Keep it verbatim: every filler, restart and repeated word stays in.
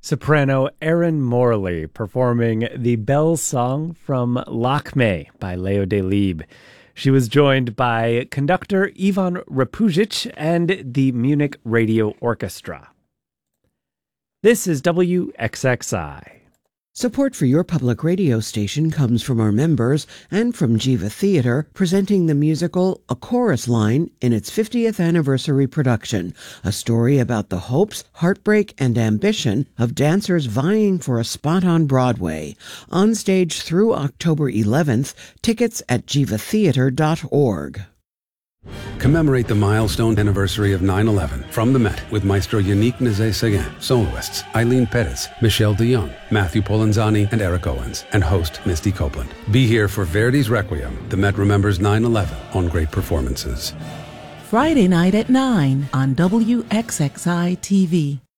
Soprano Erin Morley performing the Bell Song from Lakme by Leo Delibes. She was joined by conductor Ivan Rapujic and the Munich Radio Orchestra. This is W X X I. Support for your public radio station comes from our members and from Jiva Theatre, presenting the musical A Chorus Line in its fiftieth anniversary production, a story about the hopes, heartbreak, and ambition of dancers vying for a spot on Broadway. On stage through October eleventh, tickets at jiva theatre dot org. Commemorate the milestone anniversary of nine eleven from the Met with Maestro Yannick Nézet-Séguin, soloists Eileen Perez, Michelle de Jong, Matthew Polenzani, and Eric Owens, and host Misty Copeland. Be here for Verdi's Requiem. The Met remembers nine eleven on great performances. Friday night at nine on W X X I T V.